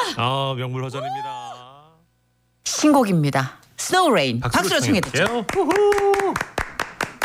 아, 명불허전입니다. 신곡입니다. 스노우 레인. 박수로 청해 듣죠. 후후.